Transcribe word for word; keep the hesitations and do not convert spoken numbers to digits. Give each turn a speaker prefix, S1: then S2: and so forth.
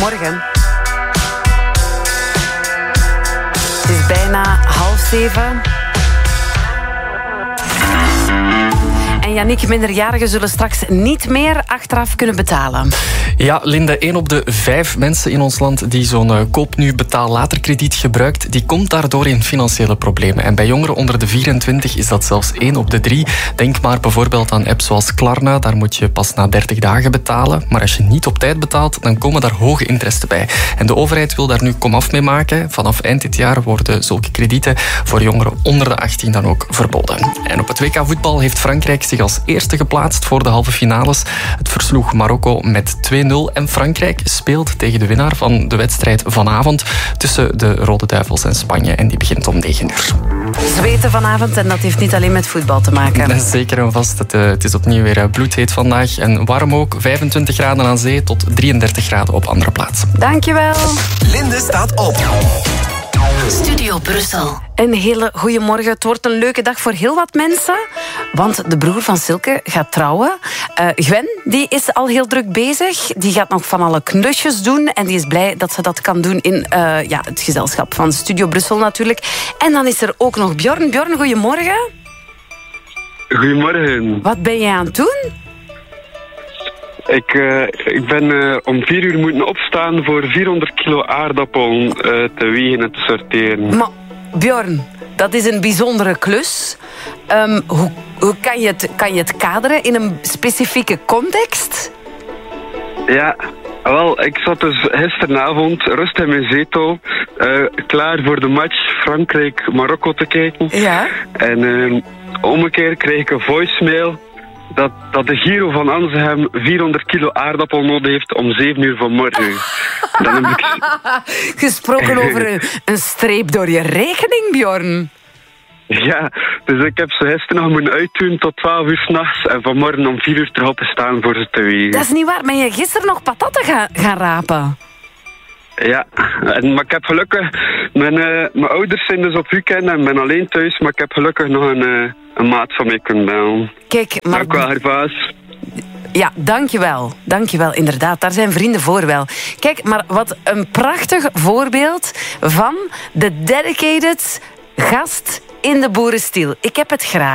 S1: goedemorgen. Het is bijna half zeven. En Yannick, minderjarigen zullen straks niet meer achteraf kunnen betalen.
S2: Ja, Linde, één op de vijf mensen in ons land die zo'n uh, koop nu betaal later krediet gebruikt, die komt daardoor in financiële problemen. En bij jongeren onder de vierentwintig is dat zelfs één op de drie. Denk maar bijvoorbeeld aan apps zoals Klarna, daar moet je pas na dertig dagen betalen. Maar als je niet op tijd betaalt, dan komen daar hoge interesten bij. En de overheid wil daar nu komaf mee maken. Vanaf eind dit jaar worden zulke kredieten voor jongeren onder de achttien dan ook verboden. En op het W K voetbal heeft Frankrijk zich als eerste geplaatst voor de halve finales. Het versloeg Marokko met twee nul en Frankrijk speelt tegen de winnaar van de wedstrijd vanavond tussen de Rode Duivels en Spanje. En die begint om negen uur.
S1: Zweten vanavond en dat heeft niet alleen met voetbal te maken.
S2: Dat is zeker en vast. Het, uh, het is opnieuw weer uh, bloedheet vandaag. En warm ook. vijfentwintig graden aan zee tot drieëndertig graden op andere plaatsen.
S1: Dankjewel.
S3: Linde staat op.
S4: Studio Brussel.
S1: Een hele goede morgen. Het wordt een leuke dag voor heel wat mensen. Want de broer van Silke gaat trouwen. Uh, Gwen, die is al heel druk bezig. Die gaat nog van alle knusjes doen. En die is blij dat ze dat kan doen in uh, ja, het gezelschap van Studio Brussel natuurlijk. En dan is er ook nog Bjorn. Bjorn, goedemorgen.
S5: Goedemorgen.
S1: Wat ben jij aan het doen?
S5: Ik, uh, ik ben uh, om vier uur moeten opstaan voor vierhonderd kilo aardappelen uh, te wegen en te sorteren.
S1: Maar Bjorn, dat is een bijzondere klus. Um, hoe hoe kan, je het, kan je het kaderen in een specifieke context?
S5: Ja, wel, ik zat dus gisteravond rust in mijn zetel, uh, klaar voor de match Frankrijk-Marokko te kijken.
S1: Ja.
S5: En uh, om een keer kreeg ik een voicemail dat, dat de Giro van Anzegem vierhonderd kilo aardappel nodig heeft om zeven uur vanmorgen. Dan heb ik...
S1: Gesproken over een, een streep door je rekening, Bjorn.
S5: Ja, dus ik heb ze gisteren nog moeten uitdoen tot twaalf uur 's nachts en vanmorgen om vier uur terug op te staan voor ze te wegen.
S1: Dat is niet waar, ben je gisteren nog patatten gaan, gaan rapen?
S5: Ja, en, maar ik heb gelukkig... Mijn, uh, mijn ouders zijn dus op weekend en ik ben alleen thuis, maar ik heb gelukkig nog een, uh, een maat van mij kunnen bellen.
S1: Kijk, maar...
S5: Dank wel, Hervaas.
S1: Ja, dankjewel. Dankjewel, inderdaad. Daar zijn vrienden voor wel. Kijk, maar wat een prachtig voorbeeld van de dedicated gast in de boerenstiel. Ik heb het graag.